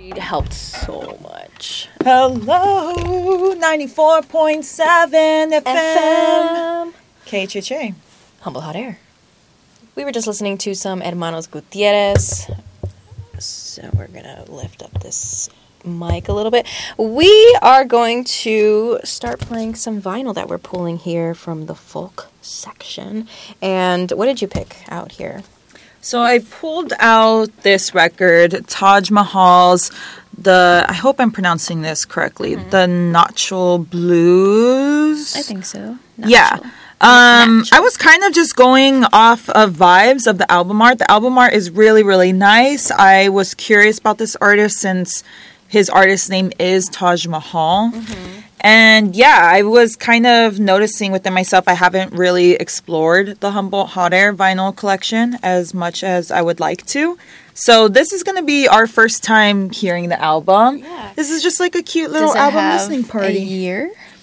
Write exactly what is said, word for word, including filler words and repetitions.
It helped so much. Hello, ninety-four point seven F M. F M. K H H A. Humble Hot Air. We were just listening to some Hermanos Gutierrez. So we're going to lift up this mic a little bit. We are going to start playing some vinyl that we're pulling here from the folk section. And what did you pick out here? So I pulled out this record, Taj Mahal's, the, I hope I'm pronouncing this correctly, mm-hmm. the Nacho Blues. I think so. Nacho. Yeah. Um, I was kind of just going off of vibes of the album art. The album art is really, really nice. I was curious about this artist since his artist name is Taj Mahal. Mm-hmm. And yeah, I was kind of noticing within myself I haven't really explored the Humboldt Hot Air vinyl collection as much as I would like to. So this is going to be our first time hearing the album. Yeah. This is just like a cute little album listening party. A year?